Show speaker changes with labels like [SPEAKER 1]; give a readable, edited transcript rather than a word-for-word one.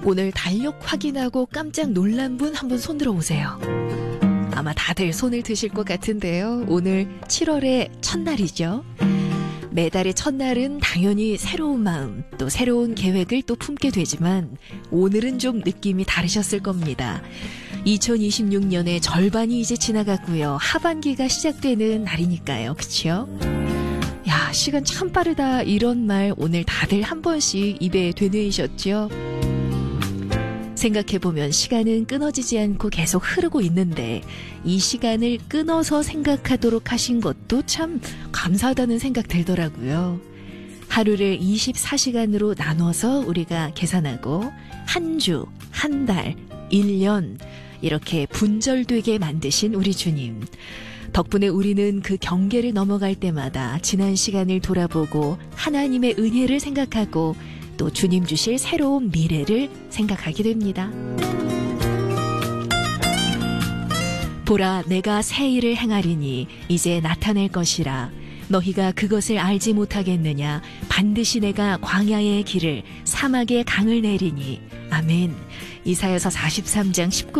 [SPEAKER 1] 오늘 달력 확인하고 깜짝 놀란 분 한번 손 들어보세요. 아마 다들 손을 드실 것 같은데요. 오늘 7월의 첫날이죠. 매달의 첫날은 당연히 새로운 마음, 또 새로운 계획을 또 품게 되지만 오늘은 좀 느낌이 다르셨을 겁니다. 2026년의 절반이 이제 지나갔고요. 하반기가 시작되는 날이니까요. 그치요? 야, 시간 참 빠르다 이런 말 오늘 다들 한 번씩 입에 되뇌이셨죠? 생각해보면 시간은 끊어지지 않고 계속 흐르고 있는데 이 시간을 끊어서 생각하도록 하신 것도 참 감사하다는 생각 들더라고요. 하루를 24시간으로 나눠서 우리가 계산하고 한 주, 한 달, 1년 이렇게 분절되게 만드신 우리 주님. 덕분에 우리는 그 경계를 넘어갈 때마다 지난 시간을 돌아보고 하나님의 은혜를 생각하고 또 주님 주실 새로운 미래를 생각하게 됩니다. 보라, 내가 새 일을 행하리니 이제 나타낼 것이라. 너희가 그것을 알지 못하겠느냐. 반드시 내가 광야의 길을 사막의 강을 내리니. 아멘. 이사야서 43장 19절